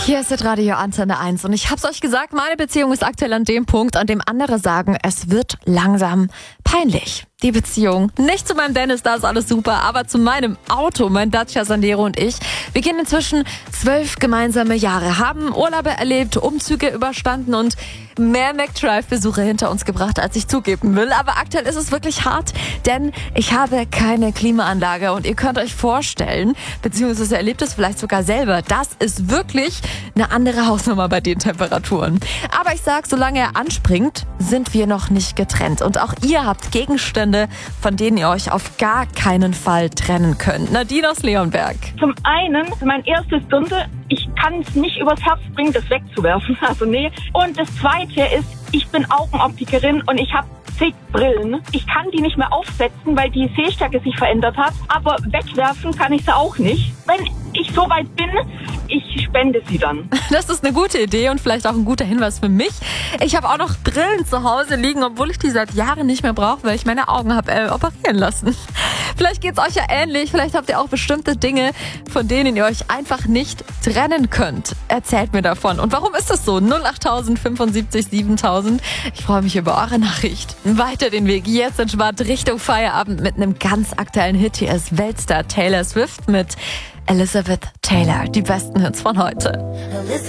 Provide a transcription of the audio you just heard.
Hier ist das Radio Antenne 1 und ich hab's euch gesagt, meine Beziehung ist aktuell an dem Punkt, an dem andere sagen, es wird langsam peinlich. Die Beziehung. Nicht zu meinem Dennis, da ist alles super, aber zu meinem Auto, mein Dacia Sandero und ich. Wir gehen inzwischen 12 gemeinsame Jahre, haben Urlaube erlebt, Umzüge überstanden und mehr McDrive-Besuche hinter uns gebracht, als ich zugeben will. Aber aktuell ist es wirklich hart, denn ich habe keine Klimaanlage und ihr könnt euch vorstellen, beziehungsweise erlebt es vielleicht sogar selber, das ist wirklich eine andere Hausnummer bei den Temperaturen. Aber ich sag, solange er anspringt, sind wir noch nicht getrennt. Und auch ihr habt Gegenstände, von denen ihr euch auf gar keinen Fall trennen könnt. Nadine aus Leonberg. Zum einen, mein erstes Dirndl, ich kann es nicht übers Herz bringen, das wegzuwerfen. Also nee. Und das zweite ist, ich bin Augenoptikerin und ich habe zig Brillen. Ich kann die nicht mehr aufsetzen, weil die Sehstärke sich verändert hat. Aber wegwerfen kann ich sie auch nicht. Wenn ich so weit bin, ich spende sie dann. Das ist eine gute Idee und vielleicht auch ein guter Hinweis für mich. Ich habe auch noch Brillen zu Hause liegen, obwohl ich die seit Jahren nicht mehr brauche, weil ich meine Augen habe operieren lassen. Vielleicht geht's euch ja ähnlich. Vielleicht habt ihr auch bestimmte Dinge, von denen ihr euch einfach nicht trennen könnt. Erzählt mir davon. Und warum ist das so? 08000 75 7000. Ich freue mich über eure Nachricht. Weiter den Weg jetzt entspannt Richtung Feierabend mit einem ganz aktuellen Hit. Hier ist Weltstar Taylor Swift mit Elizabeth Taylor. Die besten Hits von heute.